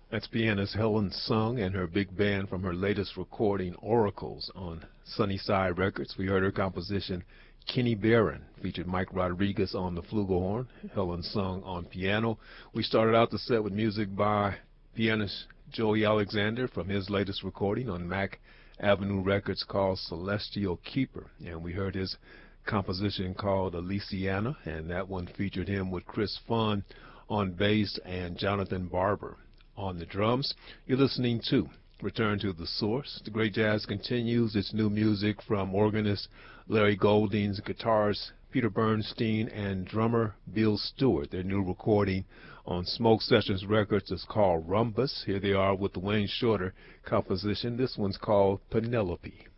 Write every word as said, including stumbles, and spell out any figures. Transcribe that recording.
That's pianist Helen Sung and her big band from her latest recording, Oracles, on Sunnyside Records. We heard her composition, Kenny Barron, featured Mike Rodriguez on the flugelhorn, Helen Sung on piano. We started out the set with music by pianist Joey Alexander from his latest recording on Mack Avenue Records called Celestial Keeper, and we heard his composition called Elysiana, and that one featured him with Chris Funn on bass and Jonathan Barber on the drums. You're listening to Return to the Source. The Great Jazz continues. Its new music from organist Larry Goldings, guitarist Peter Bernstein, and drummer Bill Stewart. Their new recording on Smoke Sessions Records is called Rumbus. Here they are with the Wayne Shorter composition. This one's called Penelope.